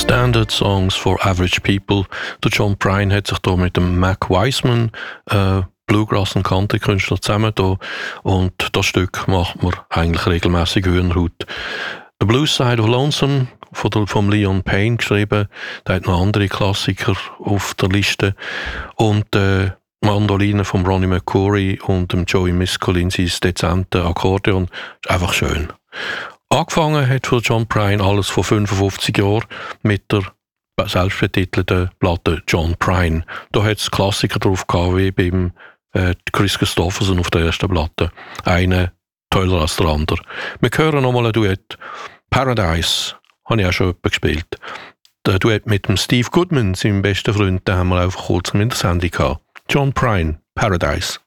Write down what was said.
Standard Songs for Average People. Der John Prine hat sich da mit dem Mac Wiseman, Bluegrass- und Country-Künstler, zusammengetan und das Stück macht man eigentlich regelmäßig Hühnerhaut. The Blue Side of Lonesome vom Leon Payne geschrieben, der hat noch andere Klassiker auf der Liste und Mandoline von Ronnie McCoury und dem Joey Miscolin, sein dezente Akkordeon, ist einfach schön. Angefangen hat für John Prine alles vor 55 Jahren mit der selbstbetitelten Platte John Prine. Da hat es Klassiker drauf gehabt, wie beim Chris Christopherson auf der ersten Platte. Eine toller als der andere. Wir hören nochmal ein Duett. Paradise habe ich auch schon gespielt. Der Duett mit dem Steve Goodman, seinem besten Freund, den haben wir einfach kurz in der Sendung gehabt. John Prine, Paradise.